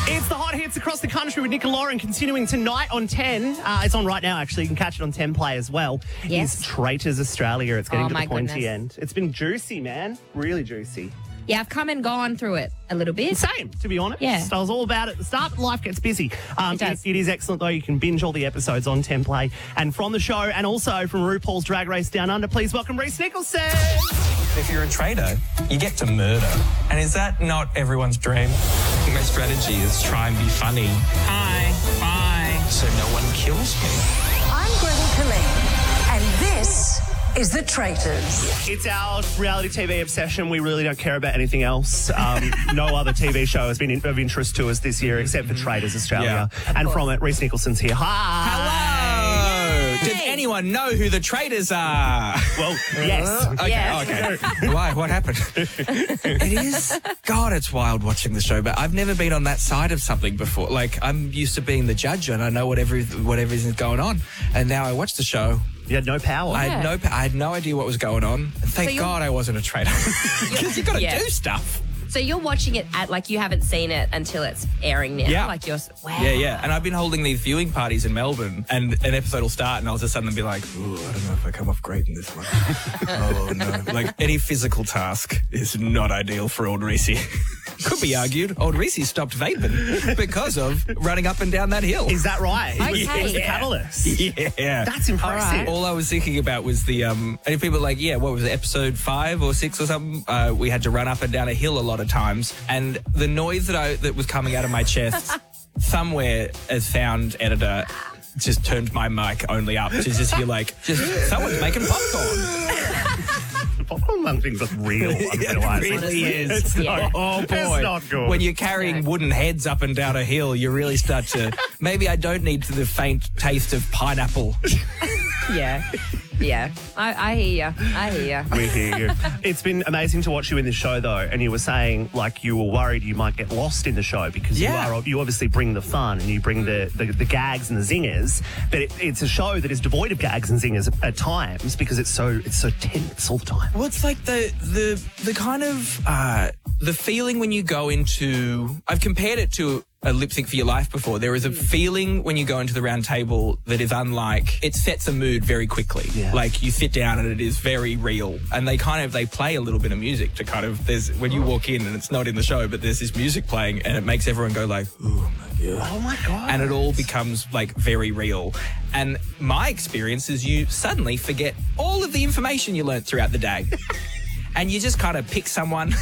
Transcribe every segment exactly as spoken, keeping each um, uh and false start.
It's the hot hits across the country with Nick and Lauren continuing tonight on ten. Uh, it's on right now, actually. You can catch it on ten Play as well. Yes. It's Traitors Australia. It's getting Oh, to the my pointy goodness. end. It's been juicy, man. Really juicy. Yeah, I've come and gone through it a little bit. Same, to be honest. Yeah. I was all about it at the start, but life gets busy. Um, It does. it is excellent, though. You can binge all the episodes on ten Play. And from the show, and also from RuPaul's Drag Race Down Under, please welcome Reese Nicholson. If you're a traitor, you get to murder. And is that not everyone's dream? I think my strategy is try and be funny. Hi, bye. So no one kills me. I'm Gretel Killeen, and this is The Traitors. It's our reality T V obsession. We really don't care about anything else. Um, no other T V show has been in, of interest to us this year except for Traitors Australia. Yeah. And from it, Reese Nicholson's here. Hi. Hello! Did anyone know who the traitors are? Well, yes. Okay, Yeah. okay. Why? What happened? It is. God, it's wild watching the show, but I've never been on that side of something before. Like, I'm used to being the judge and I know whatever whatever is going on. And now I watch the show. You had no power. I had no, I had no idea what was going on. Thank So you're- God I wasn't a traitor. Because you got to Yeah. do stuff. So you're watching it at, like, you haven't seen it until it's airing now. Yeah. Like, you're, wow. Yeah, yeah. And I've been holding these viewing parties in Melbourne, and an episode will start, and I'll just suddenly be like, ooh, I don't know if I come off great in this one. Oh, no. Like, any physical task is not ideal for old Reese. Could be argued, old Reese stopped vaping because of running up and down that hill. Is that right? Okay. It was the catalyst. Yeah. That's impressive. All I was thinking about was the, um, and if people are like, yeah, what was it, episode five or six or something? Uh, we had to run up and down a hill a lot of times. And the noise that I, that was coming out of my chest, somewhere as sound editor just turned my mic only up to just hear like, just someone's making popcorn. The popcorn munching's not real. I It realise. really is. It's Yeah. not, Oh boy. It's not good. When you're carrying No. wooden heads up and down a hill, you really start to, maybe I don't need the faint taste of pineapple. Yeah. Yeah. I, I hear you. I hear you. We hear you. It's been amazing to watch you in the show, though, and you were saying like you were worried you might get lost in the show because Yeah. you are you obviously bring the fun and you bring the the, the gags and the zingers, but it, it's a show that is devoid of gags and zingers at, at times because it's so it's so tense all the time. Well, it's like the the the kind of uh, the feeling when you go into. I've compared it to a lip sync for your life before. There is a feeling when you go into the round table that is unlike. It sets a mood very quickly. Yeah. Like you sit down and it is very real. And they kind of they play a little bit of music to kind of. There's when you walk in and it's not in the show, but there's this music playing and it makes everyone go like, oh my god. Oh my god! And it all becomes like very real. And my experience is you suddenly forget all of the information you learnt throughout the day. And you just kind of pick someone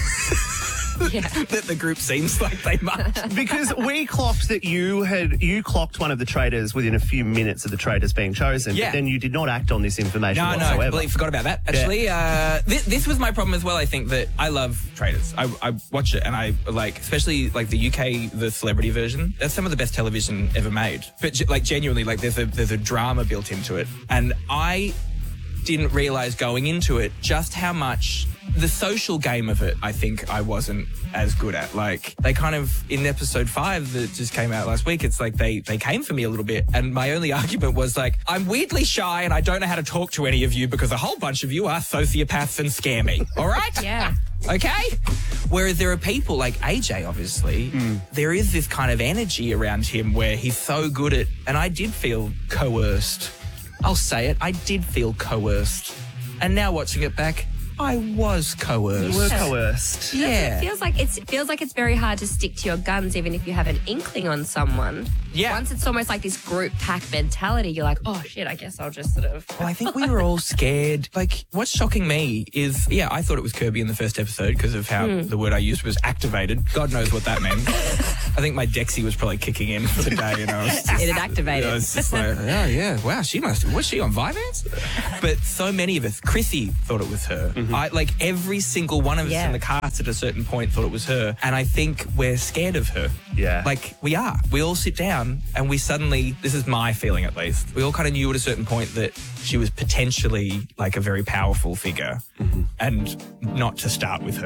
Yeah. that the group seems like they must. Because we clocked that you had you clocked one of the traitors within a few minutes of the traitors being chosen, Yeah. but then you did not act on this information No, no, I whatsoever. completely forgot about that. Actually, uh, this, this was my problem as well. I think that I love traitors. I, I watch it and I like, especially like the U K, the celebrity version. That's some of the best television ever made. But ge- like genuinely, like there's a there's a drama built into it, and I didn't realize going into it just how much the social game of it, I think I wasn't as good at. Like, they kind of, in episode five that just came out last week, it's like they, they came for me a little bit. And my only argument was like, I'm weirdly shy and I don't know how to talk to any of you because a whole bunch of you are sociopaths and scare me. All right? Yeah. Okay? Whereas there are people like A J, obviously, there is this kind of energy around him where he's so good at, and I did feel coerced. I'll say it, I did feel coerced. And now watching it back, I was coerced. You were coerced. Yeah. It feels like it's it feels like it's very hard to stick to your guns, even if you have an inkling on someone. Yeah. Once it's almost like this group pack mentality, you're like, oh shit, I guess I'll just sort of. Well, I think we were all scared. Like, what's shocking me is, yeah, I thought it was Kirby in the first episode because of how the word I used was activated. God knows what that meant. I think my Dexy was probably kicking in for the day, you know. It's just, It had activated. I was just like, oh, yeah, wow, she must, was she on Vyvanse? But so many of us, Chrissy thought it was her. I like every single one of us Yeah. in the cast at a certain point thought it was her. And I think we're scared of her. Yeah. Like, we are. We all sit down and we suddenly, this is my feeling at least, we all kind of knew at a certain point that she was potentially like a very powerful figure and not to start with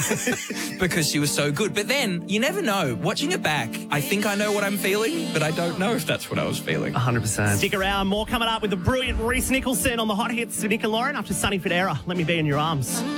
her because she was so good. But then you never know. Watching it back, I think I know what I'm feeling, but I don't know if that's what I was feeling. one hundred percent. Stick around. More coming up with the brilliant Reese Nicholson on the hot hits with Nick and Lauren after Sunny Federa. Let me be in your arms.